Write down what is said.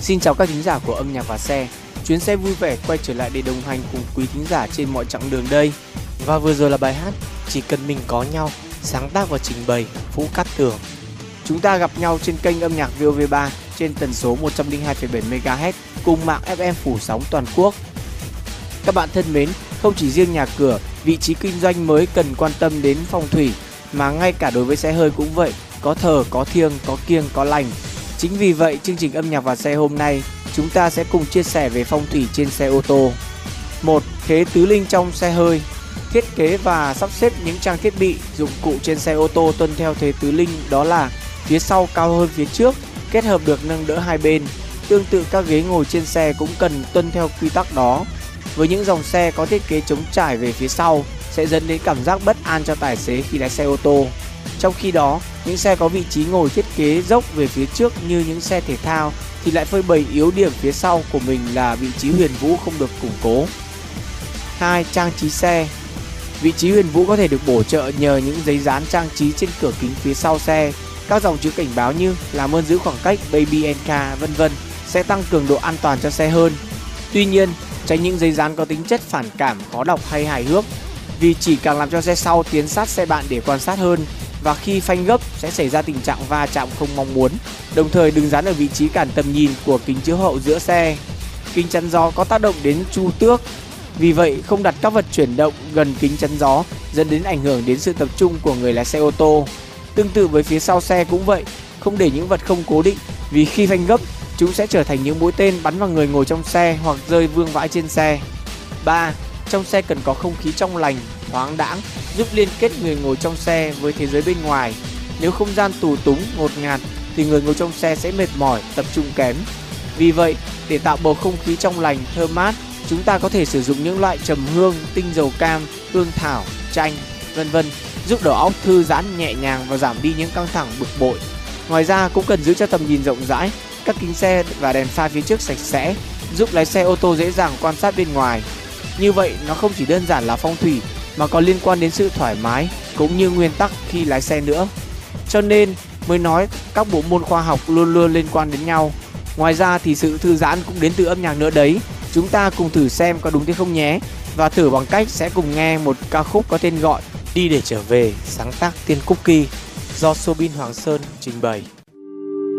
Xin chào các thính giả của âm nhạc và xe. Chuyến xe vui vẻ quay trở lại để đồng hành cùng quý thính giả trên mọi chặng đường đây. Và vừa rồi là bài hát Chỉ Cần Mình Có Nhau, sáng tác và trình bày Vũ Cát Tường. Chúng ta gặp nhau trên kênh âm nhạc VOV3 trên tần số 102,7 MHz cùng mạng FM phủ sóng toàn quốc. Các bạn thân mến, không chỉ riêng nhà cửa, vị trí kinh doanh mới cần quan tâm đến phong thủy, mà ngay cả đối với xe hơi cũng vậy, có thờ, có thiêng, có kiêng, có lành. Chính vì vậy, chương trình âm nhạc và xe hôm nay, chúng ta sẽ cùng chia sẻ về phong thủy trên xe ô tô. 1. Thế tứ linh trong xe hơi. Thiết kế và sắp xếp những trang thiết bị, dụng cụ trên xe ô tô tuân theo thế tứ linh, đó là phía sau cao hơn phía trước, kết hợp được nâng đỡ hai bên. Tương tự các ghế ngồi trên xe cũng cần tuân theo quy tắc đó. Với những dòng xe có thiết kế chống trải về phía sau sẽ dẫn đến cảm giác bất an cho tài xế khi lái xe ô tô. Trong khi đó, những xe có vị trí ngồi thiết kế dốc về phía trước như những xe thể thao thì lại phơi bày yếu điểm phía sau của mình là vị trí huyền vũ không được củng cố. 2. Trang trí xe. Vị trí huyền vũ có thể được bổ trợ nhờ những giấy dán trang trí trên cửa kính phía sau xe. Các dòng chữ cảnh báo như làm ơn giữ khoảng cách, baby and car, vân vân sẽ tăng cường độ an toàn cho xe hơn. Tuy nhiên, tránh những giấy dán có tính chất phản cảm, khó đọc hay hài hước, vì chỉ càng làm cho xe sau tiến sát xe bạn để quan sát hơn, và khi phanh gấp sẽ xảy ra tình trạng va chạm không mong muốn. Đồng thời đừng dán ở vị trí cản tầm nhìn của kính chiếu hậu giữa xe. Kính chắn gió có tác động đến chu tước, vì vậy không đặt các vật chuyển động gần kính chắn gió dẫn đến ảnh hưởng đến sự tập trung của người lái xe ô tô. Tương tự với phía sau xe cũng vậy, không để những vật không cố định, vì khi phanh gấp chúng sẽ trở thành những mũi tên bắn vào người ngồi trong xe hoặc rơi vương vãi trên xe. 3. Trong xe cần có không khí trong lành, thoáng đãng, giúp liên kết người ngồi trong xe với thế giới bên ngoài. Nếu không gian tù túng, ngột ngạt thì người ngồi trong xe sẽ mệt mỏi, tập trung kém. Vì vậy, để tạo bầu không khí trong lành, thơm mát, chúng ta có thể sử dụng những loại trầm hương, tinh dầu cam, hương thảo, chanh, vân vân, giúp đầu óc thư giãn nhẹ nhàng và giảm đi những căng thẳng bực bội. Ngoài ra cũng cần giữ cho tầm nhìn rộng rãi, các kính xe và đèn pha phía trước sạch sẽ, giúp lái xe ô tô dễ dàng quan sát bên ngoài. Như vậy nó không chỉ đơn giản là phong thủy mà còn liên quan đến sự thoải mái cũng như nguyên tắc khi lái xe nữa. Cho nên mới nói các bộ môn khoa học luôn luôn liên quan đến nhau. Ngoài ra thì sự thư giãn cũng đến từ âm nhạc nữa đấy. Chúng ta cùng thử xem có đúng thế không nhé. Và thử bằng cách sẽ cùng nghe một ca khúc có tên gọi Đi Để Trở Về, sáng tác Tiên Cookie do Soobin Hoàng Sơn trình bày.